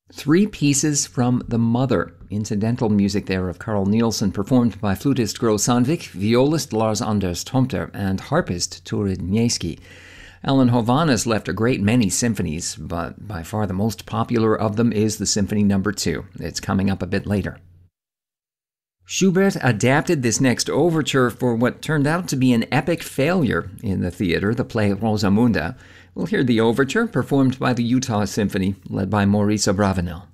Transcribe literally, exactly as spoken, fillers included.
Three pieces from The Mother. Incidental music there of Carl Nielsen, performed by flutist Gro Sandvik, violist Lars Anders Tomter, and harpist Turid Nieski. Alan Hovhannes left a great many symphonies, but by far the most popular of them is the Symphony Number two. It's coming up a bit later. Schubert adapted this next overture for what turned out to be an epic failure in the theater, the play Rosamunde. We'll hear the overture performed by the Utah Symphony, led by Maurice Abravanel.